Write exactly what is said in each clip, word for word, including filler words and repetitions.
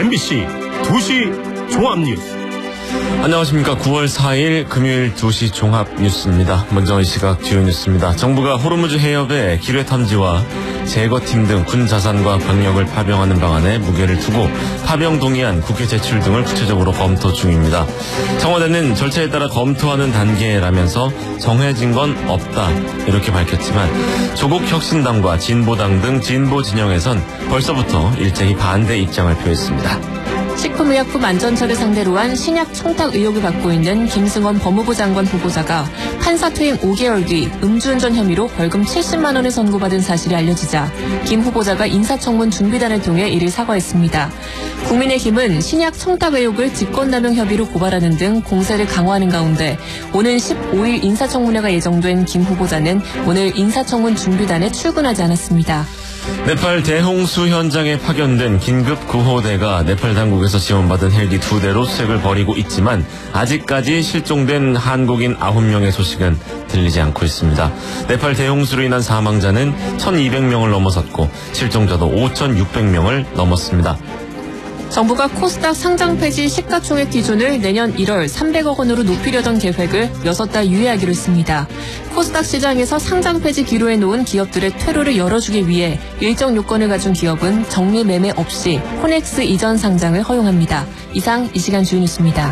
엠비씨 두 시 종합뉴스. 안녕하십니까. 구월 사일 금요일 두 시 종합뉴스입니다. 먼저 이 시각 주요 뉴스입니다. 정부가 호르무즈 해협에 기뢰 탐지와 제거팀 등 군 자산과 병력을 파병하는 방안에 무게를 두고 파병 동의안 국회 제출 등을 구체적으로 검토 중입니다. 청와대는 절차에 따라 검토하는 단계라면서 정해진 건 없다 이렇게 밝혔지만 조국혁신당과 진보당 등 진보 진영에선 벌써부터 일제히 반대 입장을 표했습니다. 식품의약품 안전처를 상대로 한 신약 청탁 의혹을 받고 있는 김승원 법무부 장관 후보자가 판사 퇴임 오 개월 뒤 음주운전 혐의로 벌금 칠십만 원을 선고받은 사실이 알려지자 김 후보자가 인사청문 준비단을 통해 이를 사과했습니다. 국민의힘은 신약 청탁 의혹을 직권남용 혐의로 고발하는 등 공세를 강화하는 가운데 오는 십오일 인사청문회가 예정된 김 후보자는 오늘 인사청문 준비단에 출근하지 않았습니다. 네팔 대홍수 현장에 파견된 긴급 구호대가 네팔 당국에서 지원받은 헬기 두 대로 수색을 벌이고 있지만 아직까지 실종된 한국인 아홉 명의 소식은 들리지 않고 있습니다. 네팔 대홍수로 인한 사망자는 천이백 명을 넘어섰고 실종자도 오천육백 명을 넘었습니다. 정부가 코스닥 상장 폐지 시가총액 기준을 내년 일월 삼백억 원으로 높이려던 계획을 여섯 달 유예하기로 했습니다. 코스닥 시장에서 상장 폐지 기로에 놓은 기업들의 퇴로를 열어주기 위해 일정 요건을 갖춘 기업은 정리 매매 없이 코넥스 이전 상장을 허용합니다. 이상 이 시간 주요 뉴스입니다.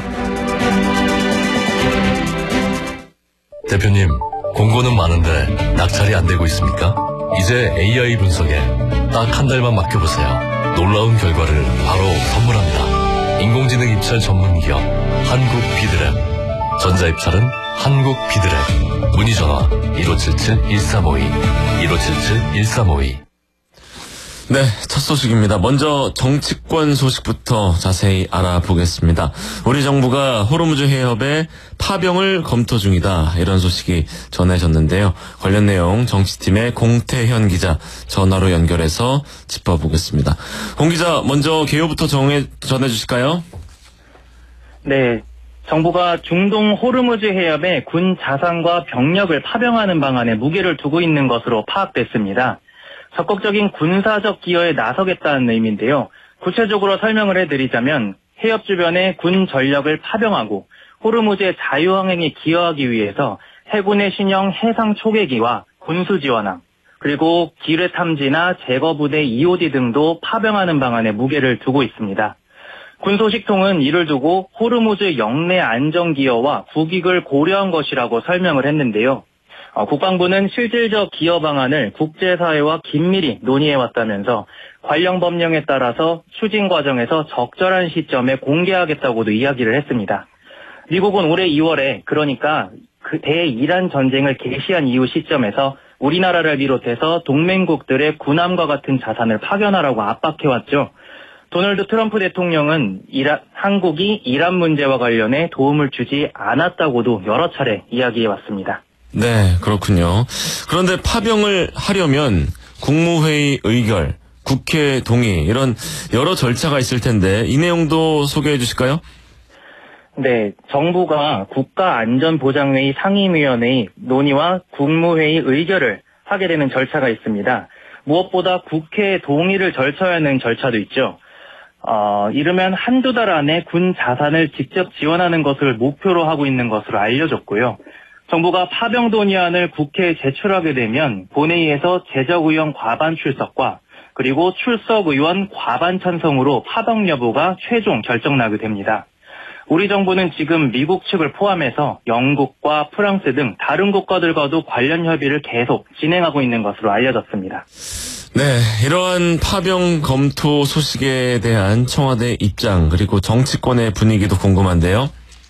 대표님, 공고는 많은데 낙찰이 안 되고 있습니까? 이제 에이아이 분석에 딱 한 달만 맡겨보세요. 놀라운 결과를 바로 선물합니다. 인공지능 입찰 전문 기업 한국 비드랩. 전자입찰은 한국 비드랩. 문의 전화 일오칠칠 일삼오이 일오칠칠 일삼오이. 네, 첫 소식입니다. 먼저 정치권 소식부터 자세히 알아보겠습니다. 우리 정부가 호르무즈 해협에 파병을 검토 중이다 이런 소식이 전해졌는데요. 관련 내용 정치팀의 공태현 기자 전화로 연결해서 짚어보겠습니다. 공 기자, 먼저 개요부터 정해, 전해주실까요? 네, 정부가 중동 호르무즈 해협에 군 자산과 병력을 파병하는 방안에 무게를 두고 있는 것으로 파악됐습니다. 적극적인 군사적 기여에 나서겠다는 의미인데요. 구체적으로 설명을 해드리자면 해협 주변에 군 전력을 파병하고 호르무즈의 자유항행에 기여하기 위해서 해군의 신형 해상 초계기와 군수 지원함, 그리고 기뢰 탐지나 제거 부대 이오디 등도 파병하는 방안에 무게를 두고 있습니다. 군소식통은 이를 두고 호르무즈 영내 안정 기여와 국익을 고려한 것이라고 설명을 했는데요. 어, 국방부는 실질적 기여 방안을 국제사회와 긴밀히 논의해왔다면서 관련 법령에 따라서 추진 과정에서 적절한 시점에 공개하겠다고도 이야기를 했습니다. 미국은 올해 이월에 그러니까 그 대이란 전쟁을 개시한 이후 시점에서 우리나라를 비롯해서 동맹국들의 군함과 같은 자산을 파견하라고 압박해왔죠. 도널드 트럼프 대통령은 이란, 한국이 이란 문제와 관련해 도움을 주지 않았다고도 여러 차례 이야기해왔습니다. 네, 그렇군요. 그런데 파병을 하려면 국무회의 의결, 국회 동의 이런 여러 절차가 있을 텐데 이 내용도 소개해 주실까요? 네, 정부가 국가안전보장회의 상임위원회의 논의와 국무회의 의결을 하게 되는 절차가 있습니다. 무엇보다 국회 동의를 절차해야 하는 절차도 있죠. 어, 이르면 한두 달 안에 군 자산을 직접 지원하는 것을 목표로 하고 있는 것으로 알려졌고요. 정부가 파병 동의안을 국회에 제출하게 되면 본회의에서 제적의원 과반 출석과 그리고 출석 의원 과반 찬성으로 파병 여부가 최종 결정나게 됩니다. 우리 정부는 지금 미국 측을 포함해서 영국과 프랑스 등 다른 국가들과도 관련 협의를 계속 진행하고 있는 것으로 알려졌습니다. 네, 이러한 파병 검토 소식에 대한 청와대 입장 그리고 정치권의 분위기도 궁금한데요.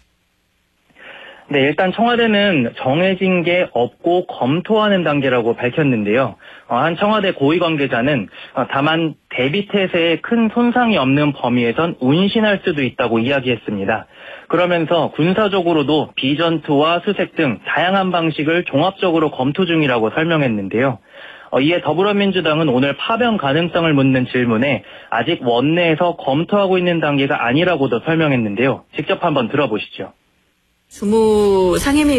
네, 일단 청와대는 정해진 게 없고 검토하는 단계라고 밝혔는데요. 어, 한 청와대 고위 관계자는 어, 다만 대비태세에 큰 손상이 없는 범위에선 운신할 수도 있다고 이야기했습니다. 그러면서 군사적으로도 비전투와 수색 등 다양한 방식을 종합적으로 검토 중이라고 설명했는데요. 어, 이에 더불어민주당은 오늘 파병 가능성을 묻는 질문에 아직 원내에서 검토하고 있는 단계가 아니라고도 설명했는데요. 직접 한번 들어보시죠. 주무 상임위